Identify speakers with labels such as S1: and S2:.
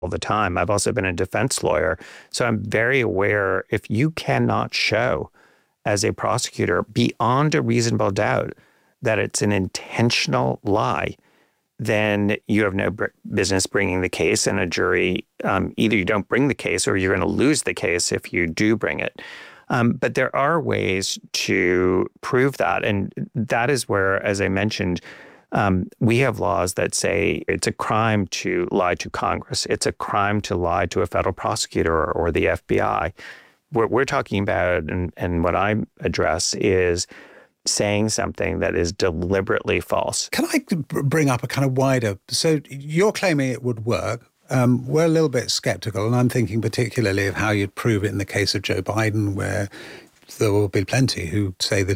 S1: all the time. I've also been a defense lawyer. So I'm very aware if you cannot show as a prosecutor beyond a reasonable doubt that it's an intentional lie, then you have no business bringing the case, and a jury, either you don't bring the case or you're going to lose the case if you do bring it. But there are ways to prove that. And that is where, as I mentioned, we have laws that say it's a crime to lie to Congress. It's a crime to lie to a federal prosecutor or the FBI. What we're talking about, and what I address, is saying something that is deliberately false.
S2: Can I bring up a kind of wider... So you're claiming it would work. We're a little bit skeptical, and I'm thinking particularly of how you'd prove it in the case of Joe Biden, where there will be plenty who say that